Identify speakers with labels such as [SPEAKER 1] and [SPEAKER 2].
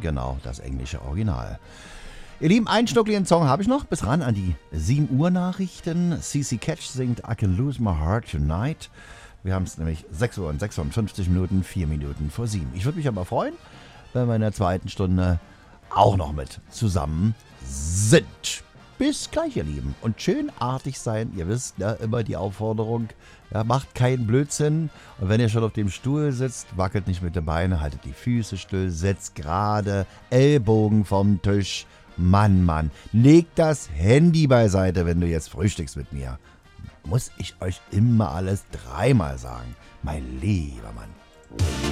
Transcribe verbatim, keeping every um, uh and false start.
[SPEAKER 1] genau, das englische Original. Ihr Lieben, einen schnuckligen Song habe ich noch, bis ran an die sieben Uhr Nachrichten. C C Catch singt I Can Lose My Heart Tonight. Wir haben es nämlich sechs Uhr und sechsundfünfzig Minuten, vier Minuten vor sieben. Ich würde mich aber freuen, wenn wir in der zweiten Stunde auch noch mit zusammen sind. Bis gleich, ihr Lieben. Und schön artig sein. Ihr wisst ja immer die Aufforderung. Ja, macht keinen Blödsinn. Und wenn ihr schon auf dem Stuhl sitzt, wackelt nicht mit den Beinen, haltet die Füße still, setzt gerade, Ellbogen vom Tisch. Mann, Mann, legt das Handy beiseite, wenn du jetzt frühstückst mit mir. Muss ich euch immer alles dreimal sagen. Mein lieber Mann.